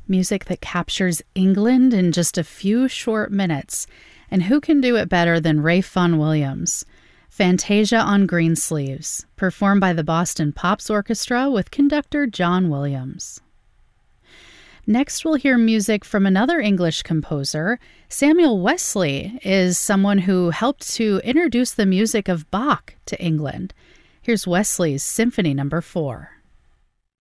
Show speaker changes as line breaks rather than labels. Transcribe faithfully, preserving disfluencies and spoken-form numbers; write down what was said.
Music that captures England in just a few short minutes. And who can do it better than Ralph Vaughan Williams? Fantasia on Greensleeves, performed by the Boston Pops Orchestra with conductor John Williams. Next, we'll hear music from another English composer. Samuel Wesley is someone who helped to introduce the music of Bach to England. Here's Wesley's Symphony Number Four.